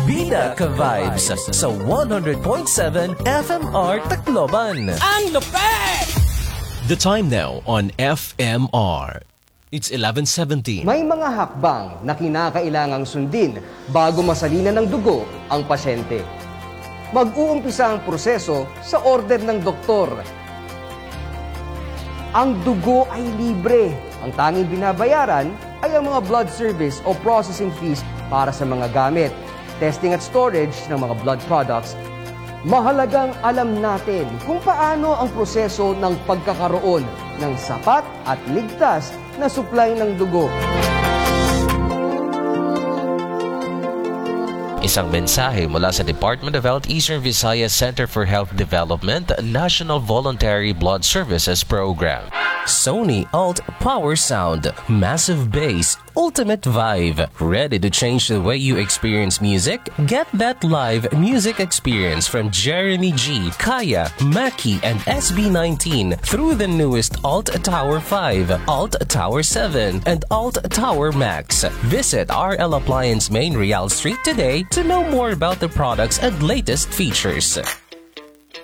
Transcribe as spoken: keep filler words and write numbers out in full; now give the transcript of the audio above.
Bida ka Vibes sa one hundred point seven F M R Tacloban. Ang lupet! The time now on F M R. It's eleven seventeen. May mga hakbang na kinakailangang sundin bago masalina ng dugo ang pasyente. Mag-uumpisa ang proseso sa order ng doktor. Ang dugo ay libre. Ang tanging binabayaran ay ang mga blood service o processing fees para sa mga gamit, testing at storage ng mga blood products. Mahalagang alam natin kung paano ang proseso ng pagkakaroon ng sapat at ligtas na supply ng dugo. Isang mensahe mula sa Department of Health Eastern Visayas Center for Health Development National Voluntary Blood Services Program. Sony Alt Power Sound, massive bass, ultimate vibe. Ready to change the way you experience music? Get that live music experience from Jeremy G, Kaya, Maki, and S B nineteen through the newest Alt Tower five, Alt Tower seven, and Alt Tower Max. Visit R L Appliance Main Real Street today to know more about the products and latest features.